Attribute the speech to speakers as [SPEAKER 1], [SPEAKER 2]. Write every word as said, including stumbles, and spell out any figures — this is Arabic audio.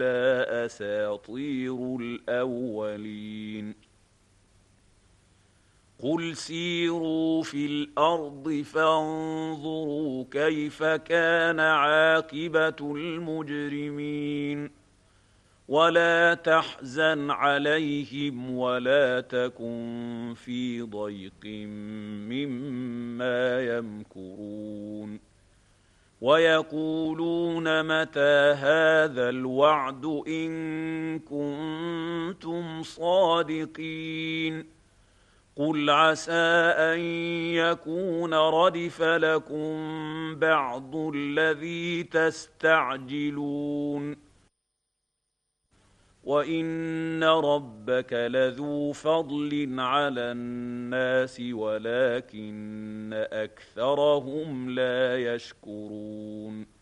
[SPEAKER 1] أساطير الأولين. قل سيروا في الأرض فانظروا كيف كان عاقبة المجرمين. ولا تحزن عليهم ولا تكن في ضيق مما يمكرون. ويقولون متى هذا الوعد إن كنتم صادقين. قل عسى أن يكون ردف لكم بعض الذي تستعجلون. وإن ربك لذو فضل على الناس ولكن أكثرهم لا يشكرون.